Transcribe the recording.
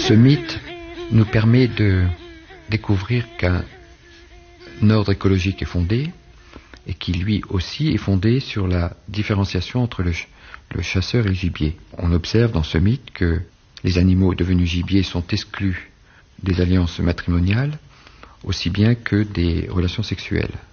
Ce mythe nous permet de découvrir qu'un ordre écologique est fondé et qui lui aussi est fondé sur la différenciation entre le chasseur et le gibier. On observe dans ce mythe que les animaux devenus gibier sont exclus des alliances matrimoniales aussi bien que des relations sexuelles.